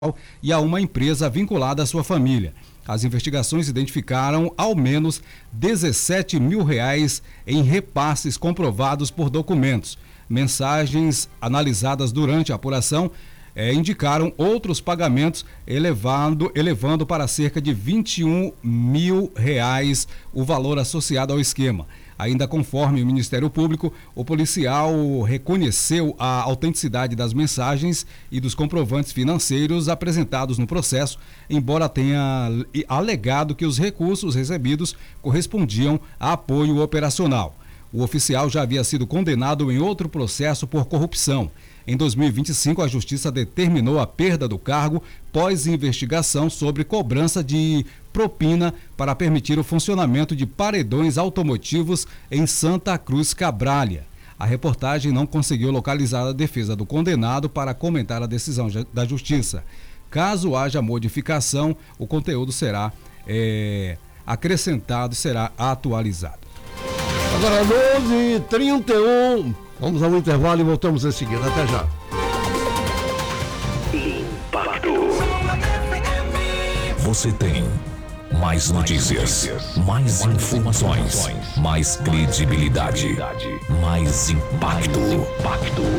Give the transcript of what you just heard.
e a uma empresa vinculada à sua família. As investigações identificaram ao menos R$17 mil em repasses comprovados por documentos. Mensagens analisadas durante a apuração indicaram outros pagamentos, elevando para cerca de R$21 mil o valor associado ao esquema. Ainda conforme o Ministério Público, o policial reconheceu a autenticidade das mensagens e dos comprovantes financeiros apresentados no processo, embora tenha alegado que os recursos recebidos correspondiam a apoio operacional. O oficial já havia sido condenado em outro processo por corrupção. Em 2025, a Justiça determinou a perda do cargo pós-investigação sobre cobrança de propina para permitir o funcionamento de paredões automotivos em Santa Cruz Cabrália. A reportagem não conseguiu localizar a defesa do condenado para comentar a decisão da Justiça. Caso haja modificação, o conteúdo será acrescentado e será atualizado. Agora 12h31, vamos ao intervalo e voltamos em seguida. Até já. Impacto. Você tem mais notícias, mais informações, mais credibilidade, mais impacto.